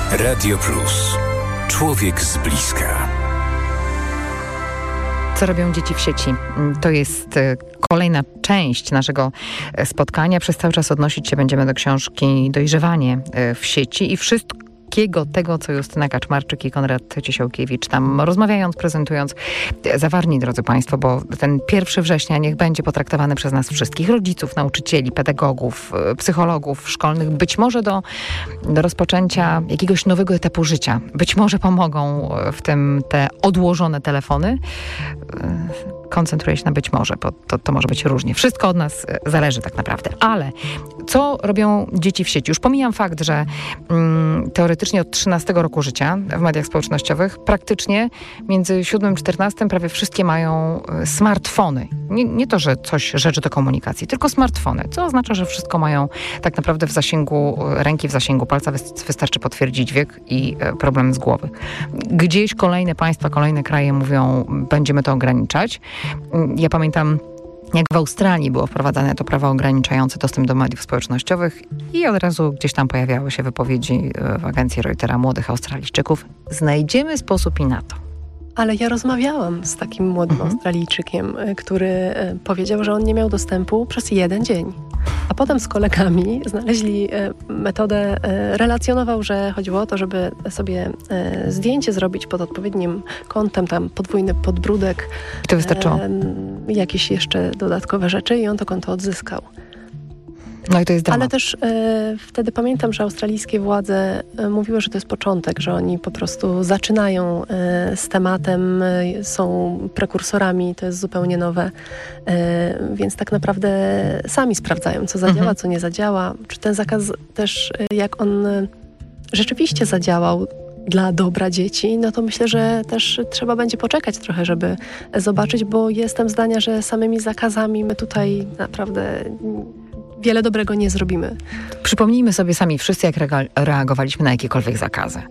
Radio Plus. Człowiek z bliska. Co robią dzieci w sieci? To jest kolejna część naszego spotkania. Przez cały czas odnosić się będziemy do książki Dojrzewanie w sieci i wszystkiego tego, co Justyna Kaczmarczyk i Konrad Ciesiałkiewicz tam rozmawiając, prezentując, zawarli, drodzy Państwo, bo ten 1 września niech będzie potraktowany przez nas wszystkich, rodziców, nauczycieli, pedagogów, psychologów szkolnych, być może do rozpoczęcia jakiegoś nowego etapu życia. Być może pomogą w tym te odłożone telefony. Koncentruję się na być może, bo to może być różnie. Wszystko od nas zależy tak naprawdę. Ale co robią dzieci w sieci? Już pomijam fakt, że teoretycznie od 13 roku życia w mediach społecznościowych praktycznie między 7 a 14 prawie wszystkie mają smartfony. Nie to, że coś rzeczy do komunikacji, tylko smartfony, co oznacza, że wszystko mają tak naprawdę w zasięgu ręki, w zasięgu palca. Wystarczy potwierdzić wiek i problem z głowy. Gdzieś kolejne państwa, kolejne kraje mówią, będziemy to ograniczać. Ja pamiętam, jak w Australii było wprowadzane to prawo ograniczające dostęp do mediów społecznościowych i od razu gdzieś tam pojawiały się wypowiedzi w agencji Reutera młodych Australijczyków. Znajdziemy sposób i na to. Ale ja rozmawiałam z takim młodym Australijczykiem, który powiedział, że on nie miał dostępu przez 1 dzień. A potem z kolegami znaleźli metodę, relacjonował, że chodziło o to, żeby sobie zdjęcie zrobić pod odpowiednim kątem, tam podwójny podbródek. To wystarczyło. Jakieś jeszcze dodatkowe rzeczy i on to konto odzyskał. No i to jest dramat. Ale też wtedy pamiętam, że australijskie władze mówiły, że to jest początek, że oni po prostu zaczynają z tematem, są prekursorami, to jest zupełnie nowe, więc tak naprawdę sami sprawdzają, co zadziała, co nie zadziała. Czy ten zakaz też, jak on rzeczywiście zadziałał dla dobra dzieci, no to myślę, że też trzeba będzie poczekać trochę, żeby zobaczyć, bo jestem zdania, że samymi zakazami my tutaj naprawdę wiele dobrego nie zrobimy. Przypomnijmy sobie sami wszyscy, jak reagowaliśmy na jakiekolwiek zakazy.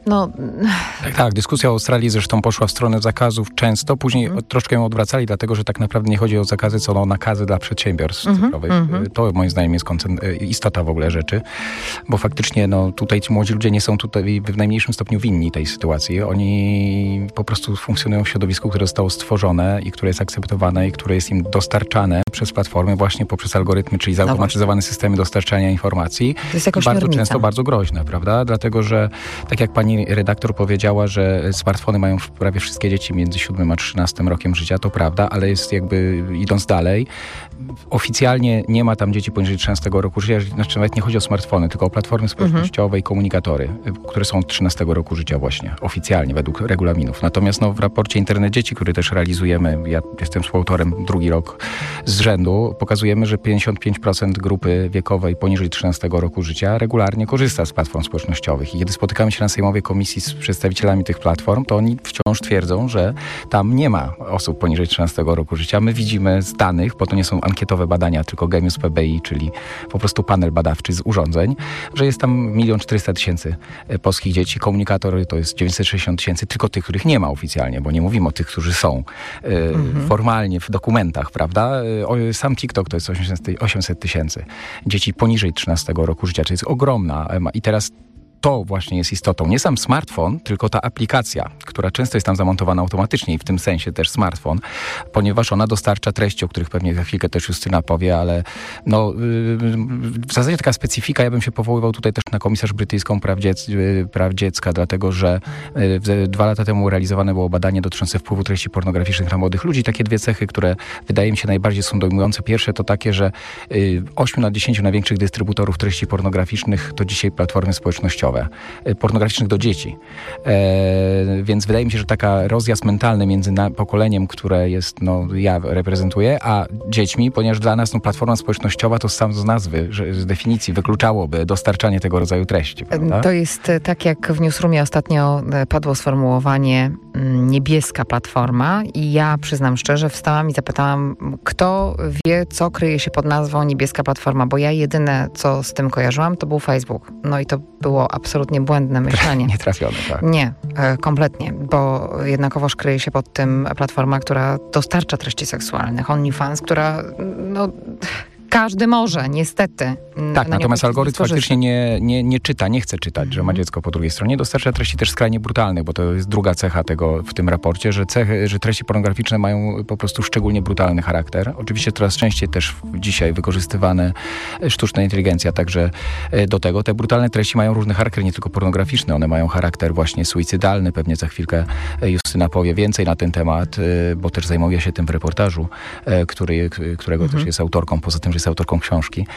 Tak, dyskusja o Australii zresztą poszła w stronę zakazów często, później troszkę ją odwracali, dlatego że tak naprawdę nie chodzi o zakazy, co o nakazy dla przedsiębiorstw cyfrowych. To moim zdaniem jest istota w ogóle rzeczy, bo faktycznie tutaj ci młodzi ludzie nie są tutaj w najmniejszym stopniu winni tej sytuacji. Oni po prostu funkcjonują w środowisku, które zostało stworzone i które jest akceptowane i które jest im dostarczane przez platformy właśnie poprzez algorytmy, czyli zautomatyzowane systemy dostarczania informacji. To jest jakoś bardzo średnica. często bardzo groźne, prawda? Dlatego, że tak jak pani redaktor powiedziała, że smartfony mają prawie wszystkie dzieci między 7 a 13 rokiem życia, to prawda, ale jest jakby idąc dalej, oficjalnie nie ma tam dzieci poniżej 13 roku życia, znaczy nawet nie chodzi o smartfony, tylko o platformy społecznościowe i komunikatory, które są od 13 roku życia właśnie, oficjalnie, według regulaminów. Natomiast w raporcie Internet Dzieci, który też realizujemy, ja jestem współautorem 2. rok z rzędu, pokazujemy, że 55% grupy wiekowej poniżej 13 roku życia regularnie korzysta z platform społecznościowych. I kiedy spotykamy się na sejmowej komisji z przedstawicielami tych platform, to oni wciąż twierdzą, że tam nie ma osób poniżej 13 roku życia. My widzimy z danych, bo to nie są ankietowe badania, tylko Gemius PBI, czyli po prostu panel badawczy z urządzeń, że jest tam 1 400 000 polskich dzieci. Komunikatory to jest 960 000, tylko tych, których nie ma oficjalnie, bo nie mówimy o tych, którzy są formalnie w dokumentach, prawda? Sam TikTok to jest 800 000 dzieci poniżej 13 roku życia, czyli jest ogromna. I teraz to właśnie jest istotą. Nie sam smartfon, tylko ta aplikacja, która często jest tam zamontowana automatycznie i w tym sensie też smartfon, ponieważ ona dostarcza treści, o których pewnie za chwilkę też Justyna powie, ale w zasadzie taka specyfika, ja bym się powoływał tutaj też na komisarz brytyjską praw dziecka, dlatego że 2 lata temu realizowane było badanie dotyczące wpływu treści pornograficznych na młodych ludzi. Takie 2 cechy, które wydaje mi się najbardziej są dojmujące. Pierwsze to takie, że 8 na 10 największych dystrybutorów treści pornograficznych to dzisiaj platformy społecznościowe. Pornograficznych do dzieci. Więc wydaje mi się, że taka rozjazd mentalny między pokoleniem, które jest, ja reprezentuję, a dziećmi, ponieważ dla nas platforma społecznościowa to sam z nazwy, że z definicji wykluczałoby dostarczanie tego rodzaju treści. Prawda? To jest tak, jak w Newsroomie ostatnio padło sformułowanie niebieska platforma i ja przyznam szczerze, wstałam i zapytałam, kto wie, co kryje się pod nazwą niebieska platforma, bo ja jedyne, co z tym kojarzyłam, to był Facebook. No i to było absolutnie błędne myślenie. Nietrafione, tak. Nie, kompletnie, bo jednakowoż kryje się pod tym platforma, która dostarcza treści seksualnych, OnlyFans, która każdy może, niestety. Tak, natomiast algorytm faktycznie nie czyta, nie chce czytać, że ma dziecko po drugiej stronie. Dostarcza treści też skrajnie brutalnych, bo to jest druga cecha tego w tym raporcie, że treści pornograficzne mają po prostu szczególnie brutalny charakter. Oczywiście coraz częściej też dzisiaj wykorzystywane sztuczna inteligencja, także do tego. Te brutalne treści mają różny charakter, nie tylko pornograficzny, one mają charakter właśnie suicydalny. Pewnie za chwilkę Justyna powie więcej na ten temat, bo też zajmuje się tym w reportażu, którego też jest autorką, poza tym, że jest autorką książki.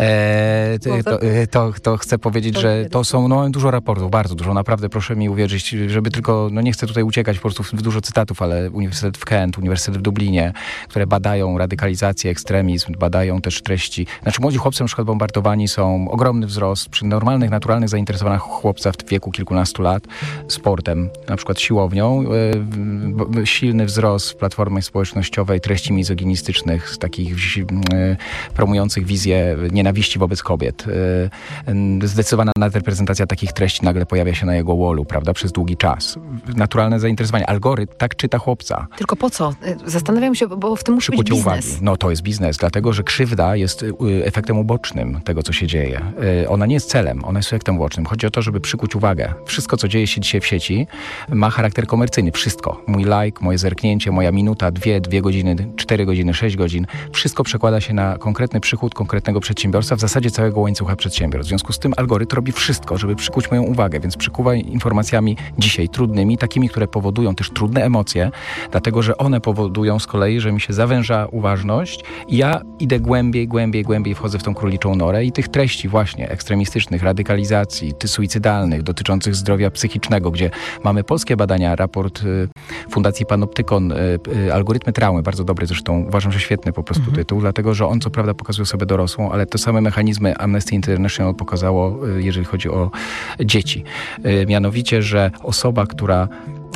To chcę powiedzieć, że to są dużo raportów, bardzo dużo, naprawdę proszę mi uwierzyć, żeby tylko, nie chcę tutaj uciekać po prostu w dużo cytatów, ale Uniwersytet w Kent, Uniwersytet w Dublinie, które badają radykalizację, ekstremizm, badają też treści. Znaczy młodzi chłopcy na przykład bombardowani są, ogromny wzrost przy normalnych, naturalnych zainteresowaniach chłopca w wieku kilkunastu lat sportem, na przykład siłownią, silny wzrost w platformie społecznościowej treści mizoginistycznych, z takich promujących wizję nienawiści wobec kobiet. Zdecydowana nadreprezentacja takich treści nagle pojawia się na jego wallu, prawda, przez długi czas. Naturalne zainteresowanie. Algorytm tak czyta chłopca. Tylko po co? Zastanawiam się, bo w tym musi być biznes. Uwagi. To jest biznes, dlatego, że krzywda jest efektem ubocznym tego, co się dzieje. Ona nie jest celem, ona jest efektem ubocznym. Chodzi o to, żeby przykuć uwagę. Wszystko, co dzieje się dzisiaj w sieci, ma charakter komercyjny. Wszystko. Mój like, moje zerknięcie, moja minuta, 2 godziny, 4 godziny, 6 godzin. Wszystko przekłada się na konkretny przychód konkretnego przedsiębiorstwa, w zasadzie całego łańcucha przedsiębiorstw. W związku z tym algorytm robi wszystko, żeby przykuć moją uwagę, więc przykuwa informacjami dzisiaj trudnymi, takimi, które powodują też trudne emocje, dlatego, że one powodują z kolei, że mi się zawęża uważność i ja idę głębiej wchodzę w tą króliczą norę i tych treści właśnie ekstremistycznych, radykalizacji, suicydalnych, dotyczących zdrowia psychicznego, gdzie mamy polskie badania, raport Fundacji Panoptykon, algorytmy traumy, bardzo dobry zresztą, uważam, że świetny po prostu tytuł, dlatego, że on co prawda pokazuje osobę dorosłą, ale te same mechanizmy Amnesty International pokazało, jeżeli chodzi o dzieci. Mianowicie, że osoba, która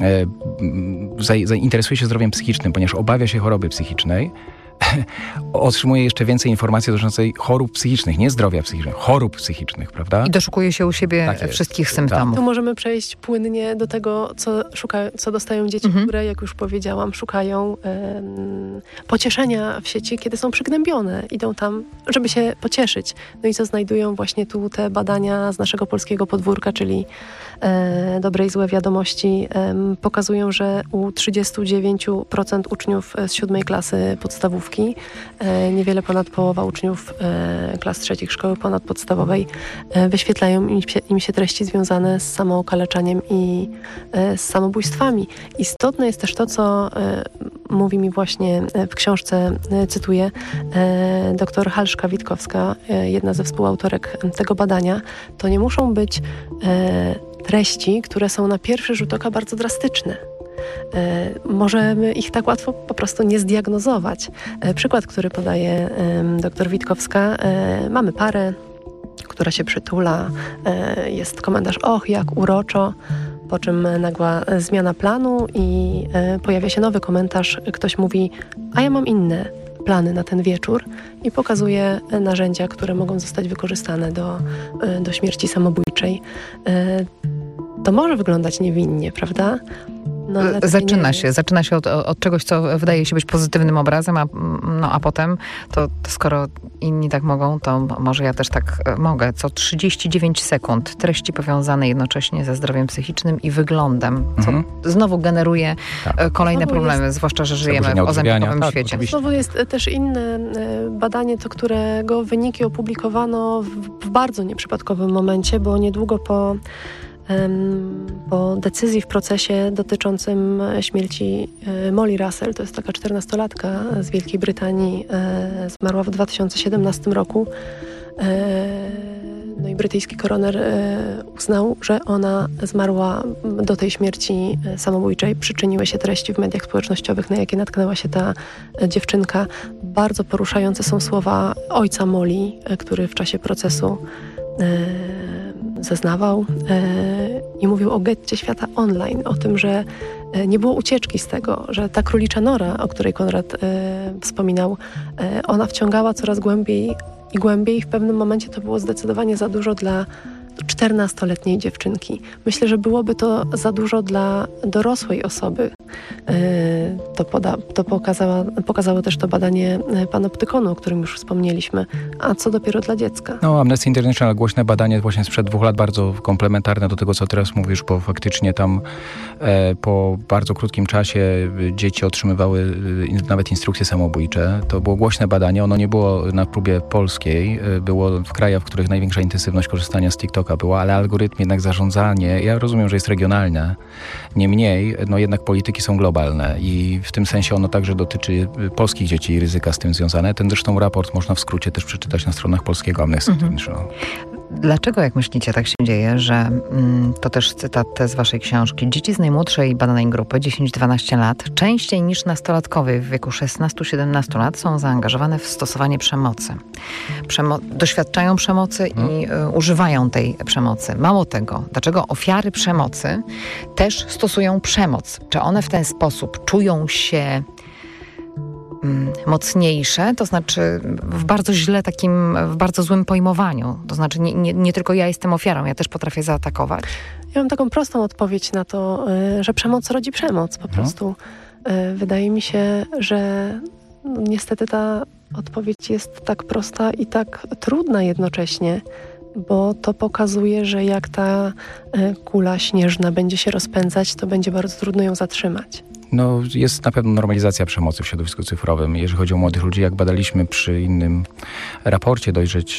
zainteresuje się zdrowiem psychicznym, ponieważ obawia się choroby psychicznej, otrzymuje jeszcze więcej informacji dotyczącej chorób psychicznych, nie zdrowia psychicznego, chorób psychicznych, prawda? I doszukuje się u siebie wszystkich symptomów. Tu możemy przejść płynnie do tego, co dostają dzieci, które, jak już powiedziałam, szukają pocieszenia w sieci, kiedy są przygnębione. Idą tam, żeby się pocieszyć. No i co znajdują właśnie tu te badania z naszego polskiego podwórka, czyli dobre i złe wiadomości, pokazują, że u 39% uczniów z 7 klasy podstawówki, niewiele ponad połowa uczniów klas trzecich szkoły ponadpodstawowej wyświetlają im się treści związane z samookaleczaniem i z samobójstwami. Istotne jest też to, co mówi mi właśnie w książce, cytuję, dr Halszka-Witkowska, jedna ze współautorek tego badania. To nie muszą być treści, które są na pierwszy rzut oka bardzo drastyczne. Możemy ich tak łatwo po prostu nie zdiagnozować. Przykład, który podaje dr Witkowska. Mamy parę, która się przytula, jest komentarz, och, jak uroczo, po czym nagła zmiana planu i pojawia się nowy komentarz. Ktoś mówi, a ja mam inne plany na ten wieczór i pokazuje narzędzia, które mogą zostać wykorzystane do śmierci samobójczej. To może wyglądać niewinnie, prawda? No, Zaczyna się od czegoś, co wydaje się być pozytywnym obrazem, a potem to skoro inni tak mogą, to może ja też tak mogę. Co 39 sekund treści powiązane jednocześnie ze zdrowiem psychicznym i wyglądem, co znowu generuje kolejne problemy, zwłaszcza, że żyjemy w ozębikowym świecie. Znowu jest też inne badanie, którego wyniki opublikowano w bardzo nieprzypadkowym momencie, bo niedługo po decyzji w procesie dotyczącym śmierci Molly Russell, to jest taka 14-latka z Wielkiej Brytanii, zmarła w 2017 roku. No i brytyjski koroner uznał, że ona zmarła do tej śmierci samobójczej. Przyczyniły się treści w mediach społecznościowych, na jakie natknęła się ta dziewczynka. Bardzo poruszające są słowa ojca Molly, który w czasie procesu zeznawał i mówił o getcie świata online, o tym, że nie było ucieczki z tego, że ta królicza nora, o której Konrad wspominał, ona wciągała coraz głębiej i głębiej. W pewnym momencie to było zdecydowanie za dużo dla 14-letniej dziewczynki. Myślę, że byłoby to za dużo dla dorosłej osoby. To pokazało też to badanie Panoptykonu, o którym już wspomnieliśmy. A co dopiero dla dziecka? No, Amnesty International, głośne badanie właśnie sprzed 2 lat, bardzo komplementarne do tego, co teraz mówisz, bo faktycznie tam po bardzo krótkim czasie dzieci otrzymywały nawet instrukcje samobójcze. To było głośne badanie, ono nie było na próbie polskiej, było w krajach, w których największa intensywność korzystania z TikToka była, ale algorytm, jednak zarządzanie, ja rozumiem, że jest regionalne, niemniej, no jednak polityki są globalne i w tym sensie ono także dotyczy polskich dzieci i ryzyka z tym związane. Ten zresztą raport można w skrócie też przeczytać na stronach polskiego Amnesty International. Dlaczego, jak myślicie, tak się dzieje, że to też cytat z waszej książki, dzieci z najmłodszej badanej grupy, 10-12 lat, częściej niż nastolatkowie w wieku 16-17 lat są zaangażowane w stosowanie przemocy. Doświadczają przemocy i używają tej przemocy. Mało tego, dlaczego ofiary przemocy też stosują przemoc? Czy one w ten sposób czują się mocniejsze, to znaczy w bardzo złym pojmowaniu. To znaczy nie tylko ja jestem ofiarą, ja też potrafię zaatakować. Ja mam taką prostą odpowiedź na to, że przemoc rodzi przemoc po prostu. Wydaje mi się, że niestety ta odpowiedź jest tak prosta i tak trudna jednocześnie, bo to pokazuje, że jak ta kula śnieżna będzie się rozpędzać, to będzie bardzo trudno ją zatrzymać. No, jest na pewno normalizacja przemocy w środowisku cyfrowym. Jeżeli chodzi o młodych ludzi, jak badaliśmy przy innym raporcie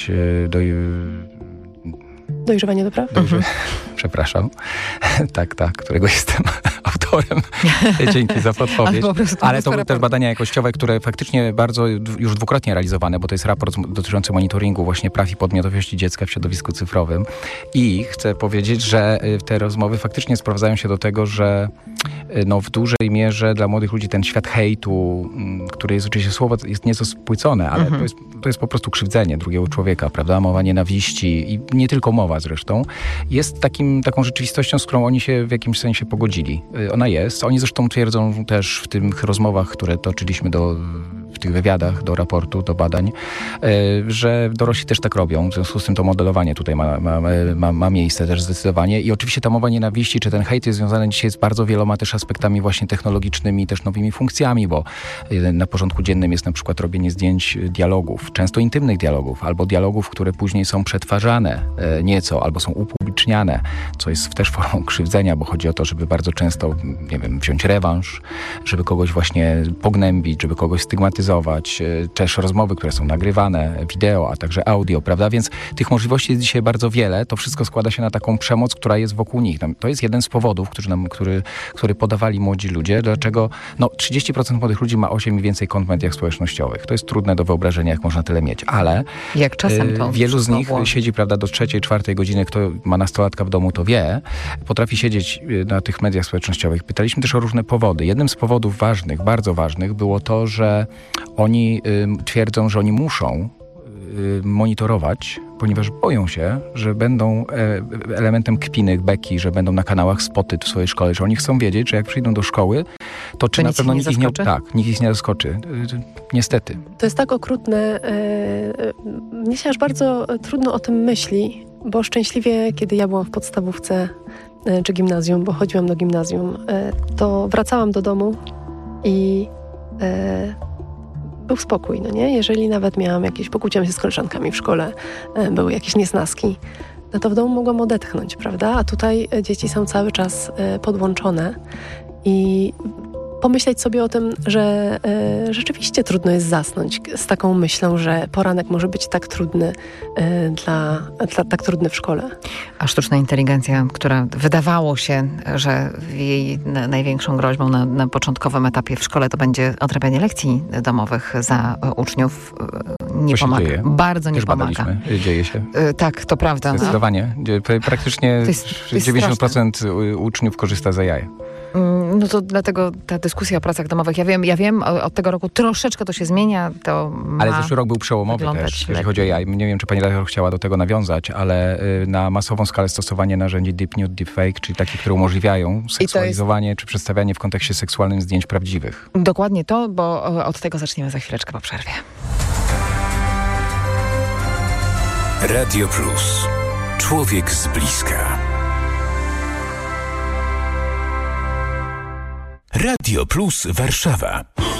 Dojrzewanie do praw? Przepraszam. Tak, którego jestem autorem. Dzięki za podpowiedź. Ale to były też badania jakościowe, które faktycznie bardzo już 2-krotnie realizowane, bo to jest raport dotyczący monitoringu właśnie praw i podmiotowości dziecka w środowisku cyfrowym. I chcę powiedzieć, że te rozmowy faktycznie sprowadzają się do tego, że w dużej mierze dla młodych ludzi ten świat hejtu, który jest oczywiście słowo, jest nieco spłycone, ale to jest po prostu krzywdzenie drugiego człowieka, prawda? Mowa nienawiści i nie tylko mowa zresztą, jest taką rzeczywistością, z którą oni się w jakimś sensie pogodzili. Ona jest. Oni zresztą twierdzą też w tych rozmowach, które toczyliśmy w tych wywiadach do raportu, do badań, że dorośli też tak robią. W związku z tym to modelowanie tutaj ma miejsce też zdecydowanie. I oczywiście ta mowa nienawiści, czy ten hejt jest związany dzisiaj z bardzo wieloma też aspektami właśnie technologicznymi, też nowymi funkcjami, bo na porządku dziennym jest na przykład robienie zdjęć dialogów, często intymnych dialogów, albo dialogów, które później są przetwarzane nieco, albo są upubliczniane, co jest też formą krzywdzenia, bo chodzi o to, żeby bardzo często, wziąć rewanż, żeby kogoś właśnie pognębić, żeby kogoś stygmatyzować, też rozmowy, które są nagrywane, wideo, a także audio, prawda? Więc tych możliwości jest dzisiaj bardzo wiele. To wszystko składa się na taką przemoc, która jest wokół nich. To jest jeden z powodów, który podawali młodzi ludzie. Dlaczego 30% młodych ludzi ma 8 i więcej kont w mediach społecznościowych. To jest trudne do wyobrażenia, jak można tyle mieć, ale jak czasem to wielu z nich siedzi, prawda, do 3-4 godziny, kto ma nastolatka w domu, to wie, potrafi siedzieć na tych mediach społecznościowych. Pytaliśmy też o różne powody. Jednym z powodów ważnych, bardzo ważnych, było to, że oni twierdzą, że oni muszą monitorować, ponieważ boją się, że będą elementem kpiny, beki, że będą na kanałach spoty w swojej szkole, że oni chcą wiedzieć, że jak przyjdą do szkoły, to czy na pewno nikt ich nie zaskoczy. Niestety. To jest tak okrutne. Mnie się aż bardzo trudno o tym myśli, bo szczęśliwie, kiedy ja byłam w podstawówce czy gimnazjum, bo chodziłam do gimnazjum, to wracałam do domu i był spokój, nie? Jeżeli nawet pokłóciłam się z koleżankami w szkole, były jakieś niesnaski, no to w domu mogłam odetchnąć, prawda? A tutaj dzieci są cały czas podłączone i pomyśleć sobie o tym, że rzeczywiście trudno jest zasnąć z taką myślą, że poranek może być tak trudny tak trudny w szkole. A sztuczna inteligencja, która wydawało się, że jej największą groźbą na początkowym etapie w szkole to będzie odrabianie lekcji domowych za uczniów, nie pomaga. Dzieje. Bardzo nie też pomaga. Dzieje się. Tak, to prawda. Zdecydowanie. Praktycznie to jest 90% uczniów korzysta z AI. No to dlatego ta dyskusja o pracach domowych, ja wiem, od tego roku troszeczkę to się zmienia, ale zeszły rok był przełomowy też, jeżeli chodzi o AI. Nie wiem, czy pani redaktor chciała do tego nawiązać, ale na masową skalę stosowanie narzędzi deep nude, deepfake, czyli takich, które umożliwiają seksualizowanie czy przedstawianie w kontekście seksualnym zdjęć prawdziwych. Dokładnie to, bo od tego zaczniemy za chwileczkę po przerwie. Radio Plus. Człowiek z bliska. Radio Plus Warszawa.